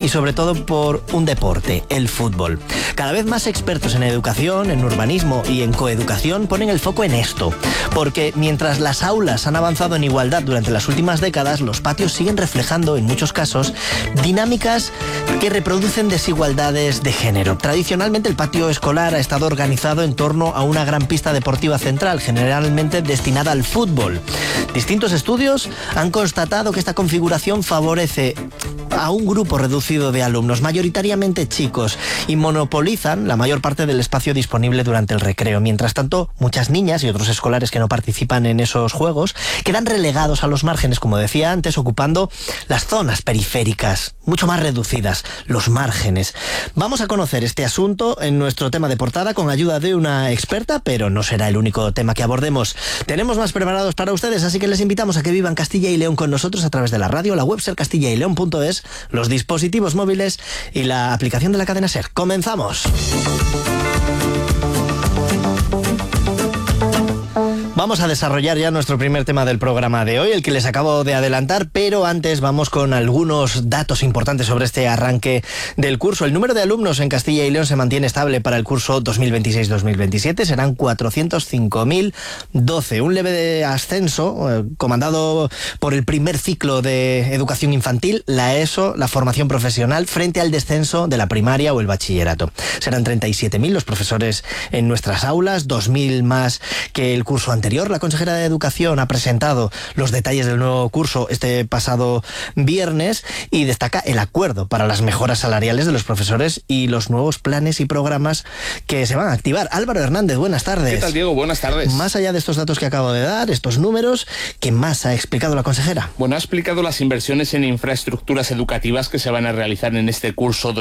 y sobre todo por un deporte, el fútbol. Cada vez más expertos en educación, en urbanismo y en coeducación ponen el foco en esto, porque mientras las aulas han avanzado en igualdad durante las últimas décadas, los patios siguen reflejando, en muchos casos, dinámicas que reproducen desigualdades de género. Tradicionalmente, el patio escolar ha estado organizado en torno a una gran pista deportiva central, generalmente destinada al fútbol. Distintos estudios han constatado que esta configuración favorece a un grupo reducido de alumnos, mayoritariamente chicos, y monopolizan la mayor parte del espacio disponible durante el recreo. Mientras tanto, muchas niñas y otros escolares que no participan en esos juegos quedan relegados a los márgenes, como decía antes, ocupando las zonas periféricas, mucho más reducidas, los márgenes. Vamos a conocer este asunto en nuestro tema de portada con ayuda de una experta, pero no será el único tema que abordemos. Tenemos más preparados para ustedes, así que les invitamos a que vivan Castilla y León con nosotros a través de la radio, la web sercastillaileon.es, los dispositivos móviles y la aplicación de la cadena SER. ¡Comenzamos! Vamos a desarrollar ya nuestro primer tema del programa de hoy, el que les acabo de adelantar, pero antes vamos con algunos datos importantes sobre este arranque del curso. El número de alumnos en Castilla y León se mantiene estable para el curso 2026-2027, serán 405.012, un leve ascenso comandado por el primer ciclo de educación infantil, la ESO, la formación profesional, frente al descenso de la primaria o el bachillerato. Serán 37.000 los profesores en nuestras aulas, 2.000 más que el curso anterior. La consejera de Educación ha presentado los detalles del nuevo curso este pasado viernes y destaca el acuerdo para las mejoras salariales de los profesores y los nuevos planes y programas que se van a activar. Álvaro Hernández, buenas tardes. ¿Qué tal, Diego? Buenas tardes. Más allá de estos datos que acabo de dar, estos números, ¿qué más ha explicado la consejera? Bueno, ha explicado las inversiones en infraestructuras educativas que se van a realizar en este curso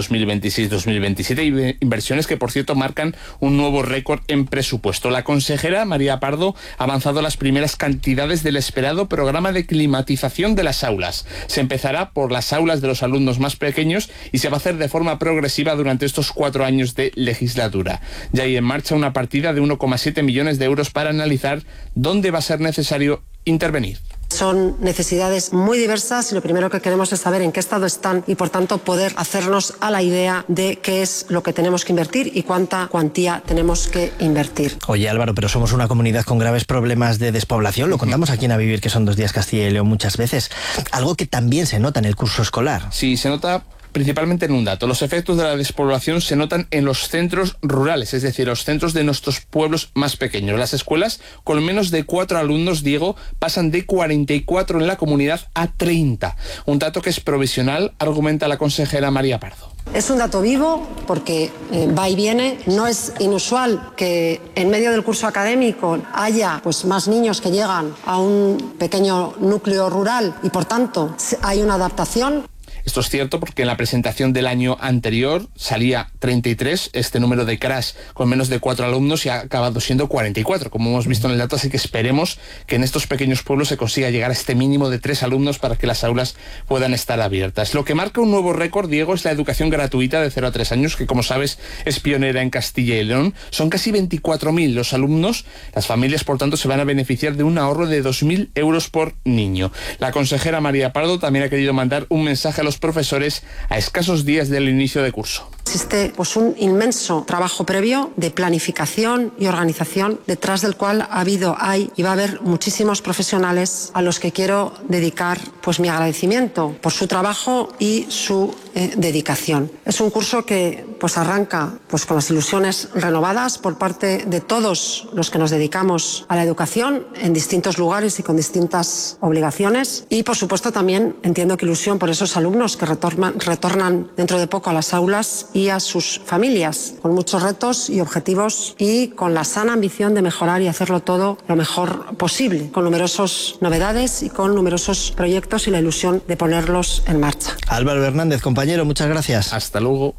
2026-2027, inversiones que, por cierto, marcan un nuevo récord en presupuesto. La consejera, María Pardo, ha avanzado las primeras cantidades del esperado programa de climatización de las aulas. Se empezará por las aulas de los alumnos más pequeños y se va a hacer de forma progresiva durante estos 4 años de legislatura. Ya hay en marcha una partida de 1,7 millones de euros para analizar dónde va a ser necesario intervenir. Son necesidades muy diversas y lo primero que queremos es saber en qué estado están y, por tanto, poder hacernos a la idea de qué es lo que tenemos que invertir y cuánta cuantía tenemos que invertir. Oye, Álvaro, pero somos una comunidad con graves problemas de despoblación. Lo contamos aquí en A Vivir, que son 2 días Castilla y León muchas veces. Algo que también se nota en el curso escolar. Sí, se nota principalmente en un dato. Los efectos de la despoblación se notan en los centros rurales, es decir, los centros de nuestros pueblos más pequeños. Las escuelas con menos de 4 alumnos, Diego, pasan de 44 en la comunidad a 30. Un dato que es provisional, argumenta la consejera María Pardo. Es un dato vivo porque va y viene. No es inusual que en medio del curso académico haya más niños que llegan a un pequeño núcleo rural y, por tanto, hay una adaptación. Esto es cierto porque en la presentación del año anterior salía 33, este número de crash con menos de 4 alumnos, y ha acabado siendo 44, como hemos visto en el dato, así que esperemos que en estos pequeños pueblos se consiga llegar a este mínimo de 3 alumnos para que las aulas puedan estar abiertas. Lo que marca un nuevo récord, Diego, es la educación gratuita de 0 a 3 años, que, como sabes, es pionera en Castilla y León. Son casi 24.000 los alumnos. Las familias, por tanto, se van a beneficiar de un ahorro de 2.000 euros por niño. La consejera María Pardo también ha querido mandar un mensaje a los profesores a escasos días del inicio de curso. Existe un inmenso trabajo previo de planificación y organización, detrás del cual hay y va a haber muchísimos profesionales a los que quiero dedicar mi agradecimiento por su trabajo y su dedicación. Es un curso que arranca con las ilusiones renovadas por parte de todos los que nos dedicamos a la educación en distintos lugares y con distintas obligaciones, y por supuesto también entiendo que ilusión por esos alumnos que retornan dentro de poco a las aulas y a sus familias, con muchos retos y objetivos y con la sana ambición de mejorar y hacerlo todo lo mejor posible, con numerosas novedades y con numerosos proyectos y la ilusión de ponerlos en marcha. Álvaro Hernández, compañero, muchas gracias. Hasta luego.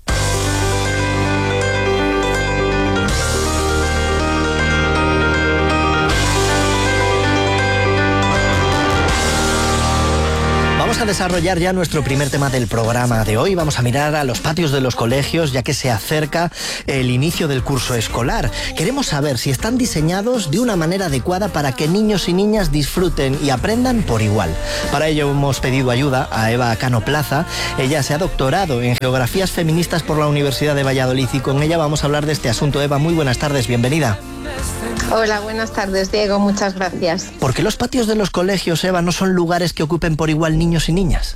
Vamos a desarrollar ya nuestro primer tema del programa de hoy. Vamos a mirar a los patios de los colegios, ya que se acerca el inicio del curso escolar. Queremos saber si están diseñados de una manera adecuada para que niños y niñas disfruten y aprendan por igual. Para ello hemos pedido ayuda a Eva Cano Plaza. Ella se ha doctorado en Geografías Feministas por la Universidad de Valladolid y con ella vamos a hablar de este asunto. Eva, muy buenas tardes, bienvenida. Hola, buenas tardes, Diego, muchas gracias. ¿Por qué los patios de los colegios, Eva, no son lugares que ocupen por igual niños y niñas?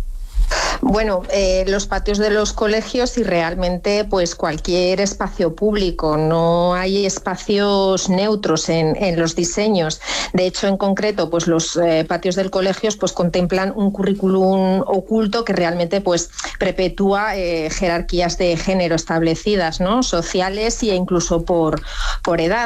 Bueno, los patios de los colegios y realmente pues cualquier espacio público, no hay espacios neutros en los diseños. De hecho, en concreto, pues los patios del colegio pues contemplan un currículum oculto que realmente pues perpetúa jerarquías de género establecidas, ¿no? Sociales e incluso por edad.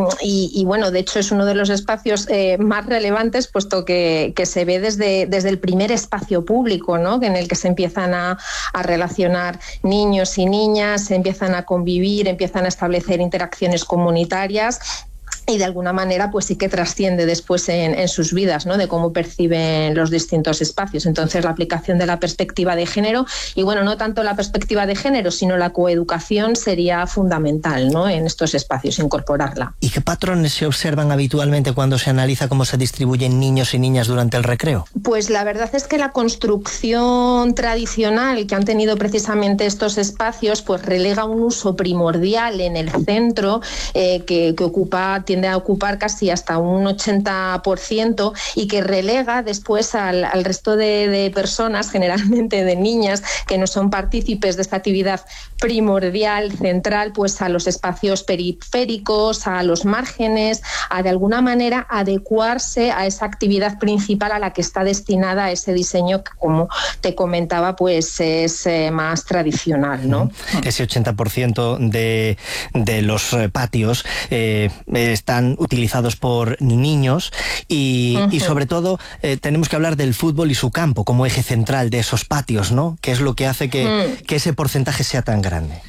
Y bueno, de hecho es uno de los espacios más relevantes, puesto que se ve desde el primer espacio público, ¿no? En el que se empiezan a relacionar niños y niñas, se empiezan a convivir, empiezan a establecer interacciones comunitarias. Y de alguna manera pues sí que trasciende después en sus vidas, ¿no? De cómo perciben los distintos espacios. Entonces la aplicación de la perspectiva de género, y bueno, no tanto la perspectiva de género, sino la coeducación sería fundamental, ¿no? En estos espacios, incorporarla. ¿Y qué patrones se observan habitualmente cuando se analiza cómo se distribuyen niños y niñas durante el recreo? Pues la verdad es que la construcción tradicional que han tenido precisamente estos espacios pues relega un uso primordial en el centro que tiende a ocupar casi hasta un 80% y que relega después al resto de personas, generalmente de niñas, que no son partícipes de esta actividad primordial, central, pues a los espacios periféricos, a los márgenes, a de alguna manera adecuarse a esa actividad principal a la que está destinada ese diseño que, como te comentaba, pues es más tradicional, ¿no? Ese 80% de los patios están utilizados por niños y sobre todo tenemos que hablar del fútbol y su campo como eje central de esos patios, ¿no? ¿Qué es lo que hace que ese porcentaje sea tan grande?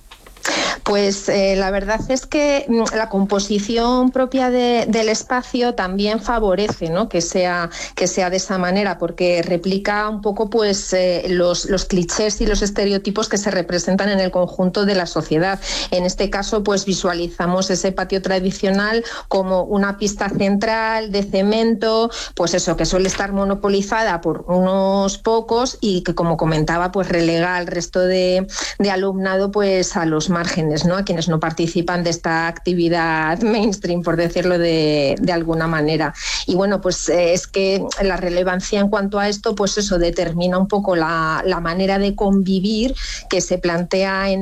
Pues la verdad es que la composición propia del espacio también favorece, ¿no? que sea de esa manera, porque replica un poco pues los clichés y los estereotipos que se representan en el conjunto de la sociedad. En este caso, pues visualizamos ese patio tradicional como una pista central de cemento, pues eso, que suele estar monopolizada por unos pocos y que, como comentaba, pues relega al resto de alumnado pues a los márgenes, ¿no? A quienes no participan de esta actividad mainstream, por decirlo de alguna manera. Y bueno, pues es que la relevancia en cuanto a esto, pues eso determina un poco la manera de convivir que se plantea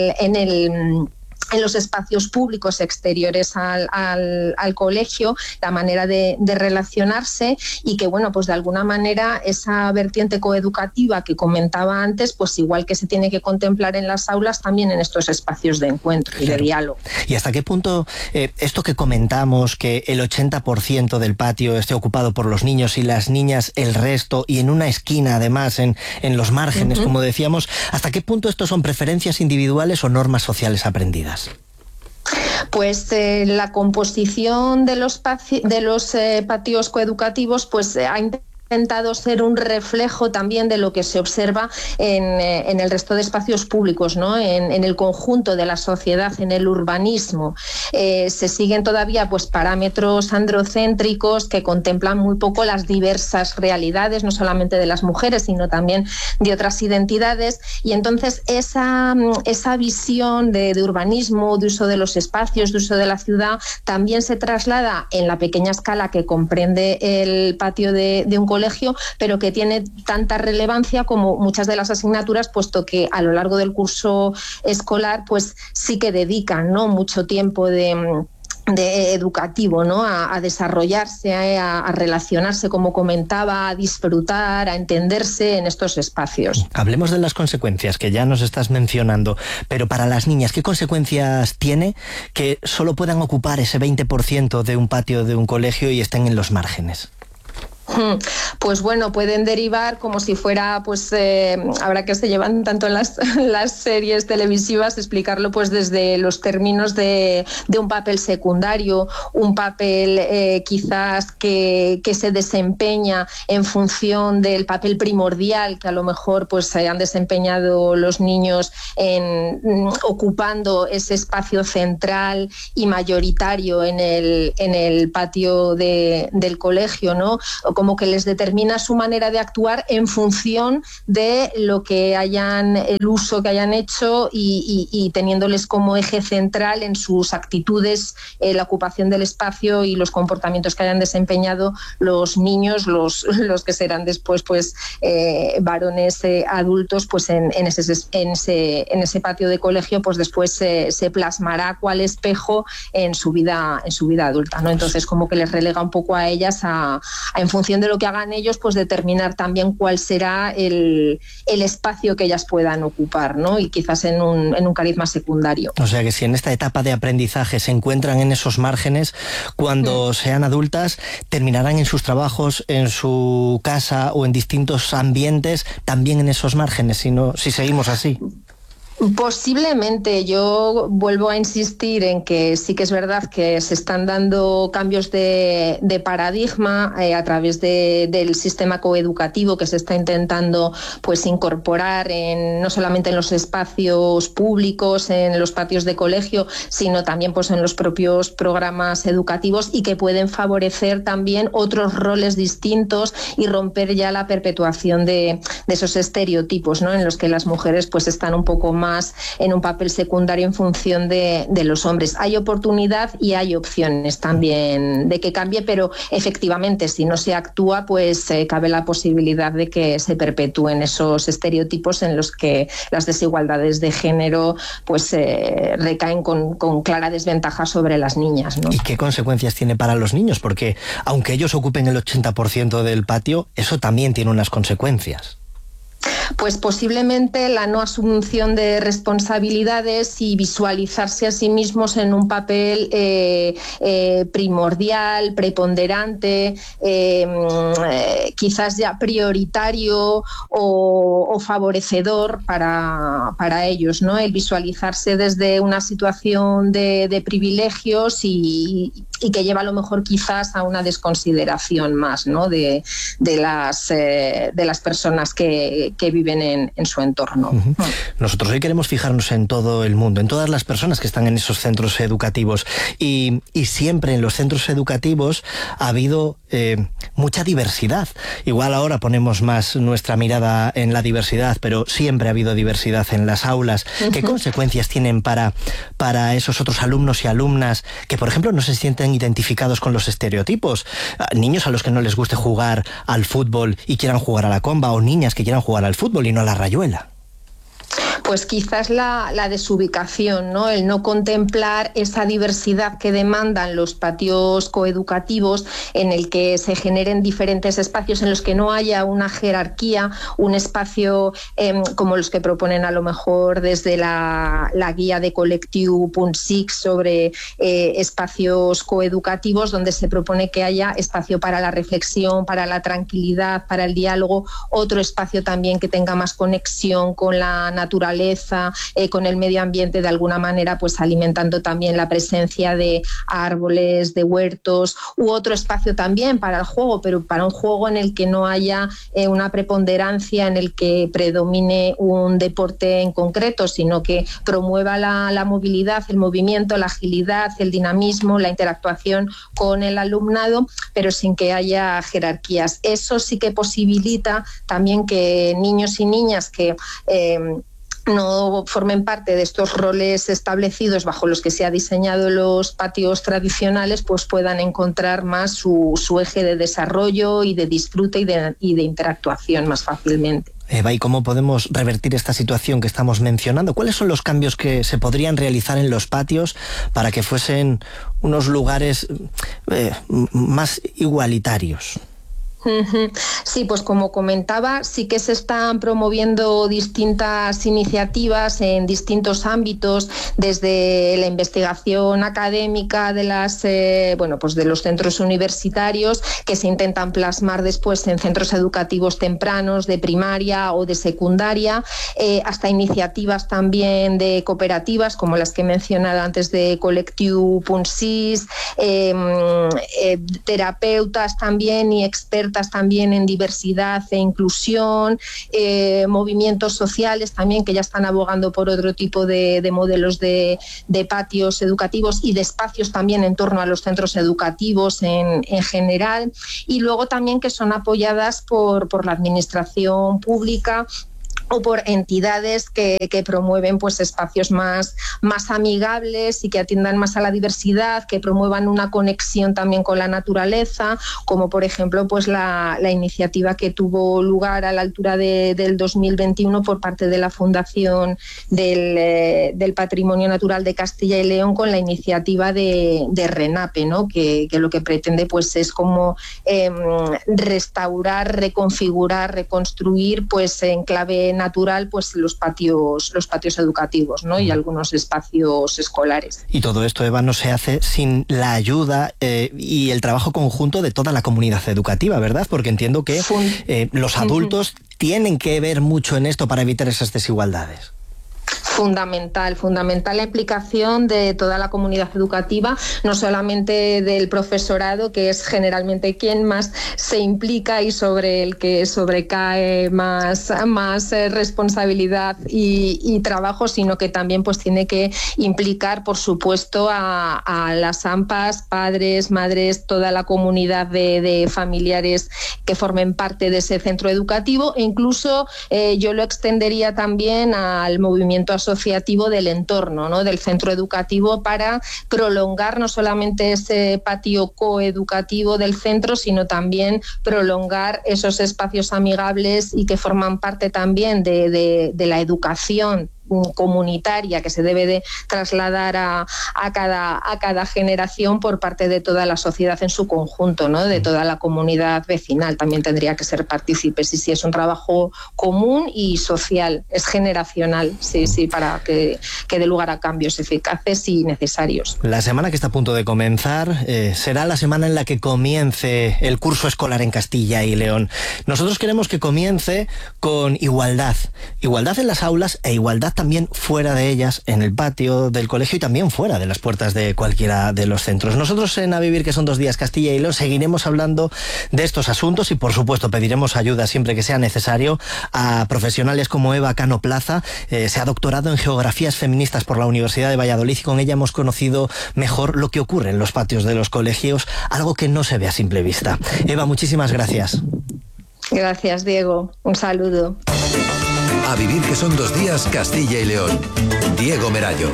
en los espacios públicos exteriores al colegio, la manera de relacionarse y que, bueno, pues de alguna manera esa vertiente coeducativa que comentaba antes, pues igual que se tiene que contemplar en las aulas, también en estos espacios de encuentro y de diálogo. ¿Y hasta qué punto esto que comentamos, que el 80% del patio esté ocupado por los niños y las niñas el resto, y en una esquina además, en los márgenes, como decíamos, hasta qué punto esto son preferencias individuales o normas sociales aprendidas? Pues la composición de los patios coeducativos pues ha intentado ser un reflejo también de lo que se observa en el resto de espacios públicos, ¿no? En el conjunto de la sociedad, en el urbanismo. Se siguen todavía pues parámetros androcéntricos que contemplan muy poco las diversas realidades, no solamente de las mujeres, sino también de otras identidades. Y entonces esa visión de urbanismo, de uso de los espacios, de uso de la ciudad, también se traslada en la pequeña escala que comprende el patio de un colegio, pero que tiene tanta relevancia como muchas de las asignaturas, puesto que a lo largo del curso escolar pues sí que dedican, ¿no? Mucho tiempo de educativo, ¿no? A desarrollarse, a relacionarse, como comentaba, a disfrutar, a entenderse en estos espacios. Hablemos de las consecuencias que ya nos estás mencionando, pero para las niñas, ¿qué consecuencias tiene que solo puedan ocupar ese 20% de un patio de un colegio y estén en los márgenes? Pues bueno, pueden derivar como si fuera, pues ahora que se llevan tanto en las series televisivas, explicarlo pues desde los términos de un papel secundario, un papel quizás que se desempeña en función del papel primordial que a lo mejor pues se han desempeñado los niños ocupando ese espacio central y mayoritario en el patio del colegio, ¿no? Como que les determina su manera de actuar en función de lo que el uso que hayan hecho y teniéndoles como eje central en sus actitudes, la ocupación del espacio y los comportamientos que hayan desempeñado los niños, los que serán después pues varones adultos, pues en ese patio de colegio, pues después se plasmará cuál espejo en su vida adulta, ¿no? Entonces como que les relega un poco a ellas en función de lo que hagan ellos, pues determinar también cuál será el espacio que ellas puedan ocupar, ¿no? Y quizás en un cariz más secundario. O sea que si en esta etapa de aprendizaje se encuentran en esos márgenes, cuando sean adultas terminarán en sus trabajos, en su casa o en distintos ambientes también en esos márgenes, si seguimos así. Posiblemente. Yo vuelvo a insistir en que sí que es verdad que se están dando cambios de paradigma a través del sistema coeducativo que se está intentando pues incorporar no solamente en los espacios públicos, en los patios de colegio, sino también pues en los propios programas educativos, y que pueden favorecer también otros roles distintos y romper ya la perpetuación de esos estereotipos, ¿no? En los que las mujeres pues están un poco más en un papel secundario en función de los hombres. Hay oportunidad y hay opciones también de que cambie, pero efectivamente si no se actúa pues cabe la posibilidad de que se perpetúen esos estereotipos en los que las desigualdades de género pues recaen con clara desventaja sobre las niñas, ¿no? ¿Y qué consecuencias tiene para los niños? Porque aunque ellos ocupen el 80% del patio, eso también tiene unas consecuencias. Pues posiblemente la no asunción de responsabilidades y visualizarse a sí mismos en un papel primordial, preponderante, quizás ya prioritario o favorecedor para ellos, ¿no? El visualizarse desde una situación de privilegios y que lleva a lo mejor quizás a una desconsideración más, ¿no? de las personas que viven en su entorno. Uh-huh. Nosotros hoy queremos fijarnos en todo el mundo, en todas las personas que están en esos centros educativos, y siempre en los centros educativos ha habido mucha diversidad. Igual ahora ponemos más nuestra mirada en la diversidad, pero siempre ha habido diversidad en las aulas. Uh-huh. ¿Qué consecuencias tienen para esos otros alumnos y alumnas que, por ejemplo, no se sienten identificados con los estereotipos? Niños a los que no les guste jugar al fútbol y quieran jugar a la comba, o niñas que quieran jugar al fútbol y no a la rayuela. Pues quizás la desubicación, ¿no? El no contemplar esa diversidad que demandan los patios coeducativos, en el que se generen diferentes espacios en los que no haya una jerarquía, un espacio como los que proponen a lo mejor desde la guía de Collectiu.sic sobre espacios coeducativos, donde se propone que haya espacio para la reflexión, para la tranquilidad, para el diálogo, otro espacio también que tenga más conexión con la naturaleza, con el medio ambiente, de alguna manera pues alimentando también la presencia de árboles, de huertos, u otro espacio también para el juego, pero para un juego en el que no haya una preponderancia, en el que predomine un deporte en concreto, sino que promueva la movilidad, el movimiento, la agilidad, el dinamismo, la interactuación con el alumnado, pero sin que haya jerarquías. Eso sí que posibilita también que niños y niñas que no formen parte de estos roles establecidos bajo los que se ha diseñado los patios tradicionales, pues puedan encontrar más su eje de desarrollo y de disfrute y de interactuación más fácilmente. Eva, ¿y cómo podemos revertir esta situación que estamos mencionando? ¿Cuáles son los cambios que se podrían realizar en los patios para que fuesen unos lugares más igualitarios? Sí, pues como comentaba, sí que se están promoviendo distintas iniciativas en distintos ámbitos, desde la investigación académica de de los centros universitarios, que se intentan plasmar después en centros educativos tempranos de primaria o de secundaria, hasta iniciativas también de cooperativas como las que he mencionado antes de Collectiu Punsís, terapeutas también y expertas también en diversidad e inclusión, movimientos sociales también que ya están abogando por otro tipo de modelos de patios educativos y de espacios también en torno a los centros educativos en general, y luego también que son apoyadas por la administración pública o por entidades que promueven pues espacios más amigables y que atiendan más a la diversidad, que promuevan una conexión también con la naturaleza, como por ejemplo pues la iniciativa que tuvo lugar a la altura del 2021 por parte de la Fundación del Patrimonio Natural de Castilla y León, con la iniciativa de RENAPE, ¿no? que lo que pretende pues es como restaurar, reconfigurar, reconstruir pues en clave natural pues los patios educativos, ¿no? Y algunos espacios escolares. Y todo esto, Eva, no se hace sin la ayuda y el trabajo conjunto de toda la comunidad educativa, ¿verdad? Porque entiendo que los adultos tienen que ver mucho en esto para evitar esas desigualdades. Fundamental la implicación de toda la comunidad educativa, no solamente del profesorado, que es generalmente quien más se implica y sobre el que sobrecae más responsabilidad y trabajo, sino que también pues tiene que implicar, por supuesto, a las AMPAs, padres, madres, toda la comunidad de familiares que formen parte de ese centro educativo, e incluso yo lo extendería también al movimiento asociativo del entorno, ¿no? Del centro educativo, para prolongar no solamente ese patio coeducativo del centro, sino también prolongar esos espacios amigables y que forman parte también de la educación comunitaria que se debe de trasladar a cada generación por parte de toda la sociedad en su conjunto, ¿no? De toda la comunidad vecinal también tendría que ser partícipes, y sí, es un trabajo común y social, es generacional, sí, para que dé lugar a cambios eficaces y necesarios. La semana que está a punto de comenzar será la semana en la que comience el curso escolar en Castilla y León. Nosotros queremos que comience con igualdad en las aulas e igualdad también fuera de ellas, en el patio del colegio y también fuera de las puertas de cualquiera de los centros. Nosotros en A Vivir, que son 2 días Castilla y León, seguiremos hablando de estos asuntos y, por supuesto, pediremos ayuda siempre que sea necesario a profesionales como Eva Cano Plaza. Se ha doctorado en Geografías Feministas por la Universidad de Valladolid y con ella hemos conocido mejor lo que ocurre en los patios de los colegios, algo que no se ve a simple vista. Eva, muchísimas gracias. Gracias, Diego. Un saludo. A Vivir, que son 2 días Castilla y León. Diego Merayo.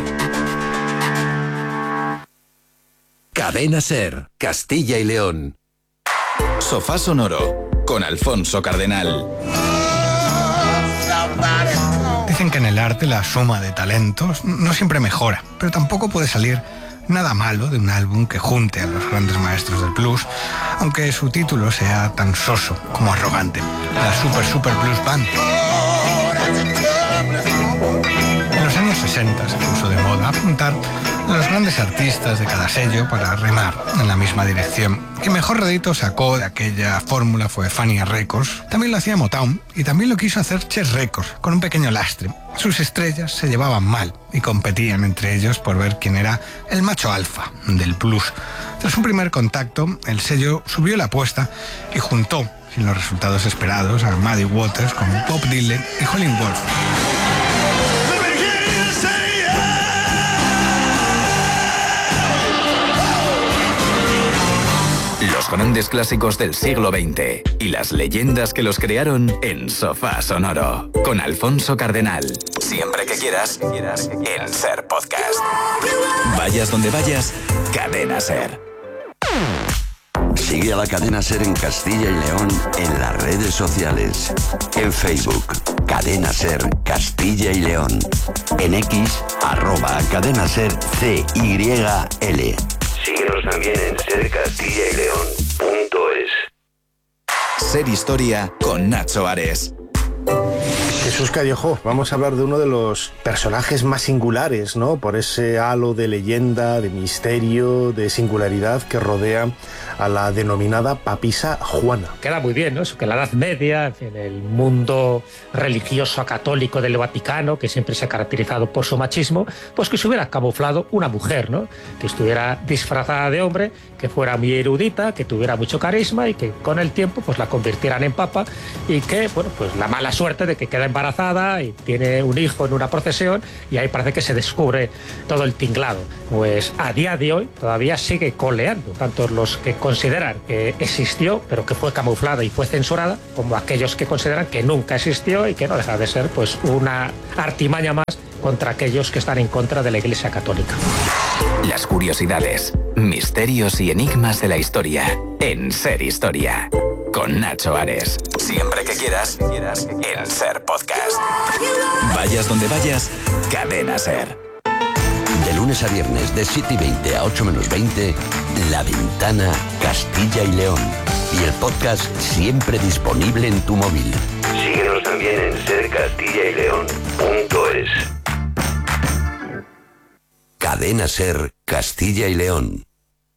Cadena SER, Castilla y León. Sofá Sonoro, con Alfonso Cardenal. Dicen que en el arte la suma de talentos no siempre mejora, pero tampoco puede salir nada malo de un álbum que junte a los grandes maestros del blues, aunque su título sea tan soso como arrogante: la Super Blues Band. En los años 60 se puso de moda apuntar a los grandes artistas de cada sello para remar en la misma dirección. Quien mejor rédito sacó de aquella fórmula fue Fania Records. También lo hacía Motown y también lo quiso hacer Chess Records, con un pequeño lastre. Sus estrellas se llevaban mal y competían entre ellos por ver quién era el macho alfa del blues. Tras un primer contacto, el sello subió la apuesta y juntó, sin los resultados esperados, a Muddy Waters con Bob Dylan y Howlin' Wolf. Los grandes clásicos del siglo XX y las leyendas que los crearon en Sofá Sonoro, con Alfonso Cardenal. Siempre que quieras, en SER Podcast. Vayas donde vayas, Cadena SER. Sigue a la Cadena SER en Castilla y León en las redes sociales. En Facebook, Cadena SER Castilla y León. En X, @Cadena SER CYL. Síguenos también en sercastillaYleón.es. Ser Historia con Nacho Ares. Jesús Callejo, vamos a hablar de uno de los personajes más singulares, ¿no? Por ese halo de leyenda, de misterio, de singularidad que rodea a la denominada papisa Juana. Queda muy bien, ¿no? Eso que en la Edad Media, en el mundo religioso católico del Vaticano, que siempre se ha caracterizado por su machismo, pues que se hubiera camuflado una mujer, ¿no? Que estuviera disfrazada de hombre, que fuera muy erudita, que tuviera mucho carisma y que con el tiempo pues la convirtieran en papa y que, bueno, pues la mala suerte de que queda embarazada y tiene un hijo en una procesión y ahí parece que se descubre todo el tinglado. Pues a día de hoy todavía sigue coleando, tanto los que consideran que existió pero que fue camuflada y fue censurada, como aquellos que consideran que nunca existió y que no deja de ser pues una artimaña más contra aquellos que están en contra de la Iglesia Católica. Las curiosidades, misterios y enigmas de la historia en Ser Historia. Con Nacho Ares. Siempre que quieras, en Ser Podcast. Vayas donde vayas, Cadena Ser. De lunes a viernes, de 7:20 a 8 menos 20, La Ventana Castilla y León. Y el podcast siempre disponible en tu móvil. Síguenos también en sercastillayleon.es. Cadena Ser Castilla y León.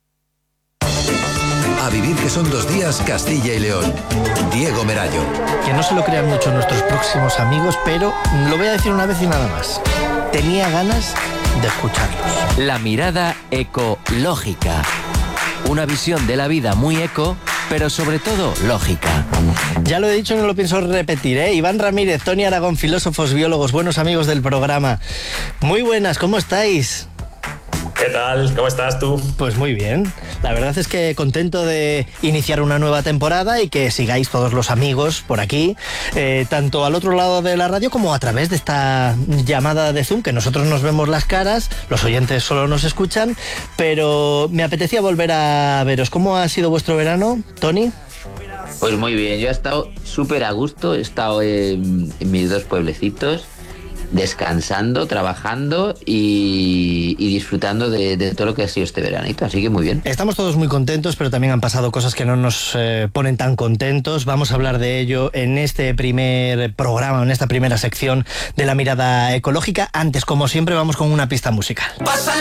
A vivir que son 2 días, Castilla y León. Diego Merayo. Que no se lo crean mucho nuestros próximos amigos, pero lo voy a decir una vez y nada más. Tenía ganas de escucharlos. La mirada ecológica. Una visión de la vida muy eco, pero sobre todo lógica. Ya lo he dicho y no lo pienso repetir, ¿eh? Iván Ramírez, Tony Aragón, filósofos, biólogos, buenos amigos del programa. Muy buenas, ¿cómo estáis? ¿Qué tal? ¿Cómo estás tú? Pues muy bien. La verdad es que contento de iniciar una nueva temporada y que sigáis todos los amigos por aquí, tanto al otro lado de la radio como a través de esta llamada de Zoom, que nosotros nos vemos las caras, los oyentes solo nos escuchan, pero me apetecía volver a veros. ¿Cómo ha sido vuestro verano, Tony? Pues muy bien, yo he estado súper a gusto, he estado en mis 2 pueblecitos, descansando, trabajando y disfrutando de todo lo que ha sido este veranito, así que muy bien. Estamos todos muy contentos, pero también han pasado cosas que no nos ponen tan contentos. Vamos a hablar de ello en este primer programa, en esta primera sección de La Mirada Ecológica. Antes, como siempre, vamos con una pista musical.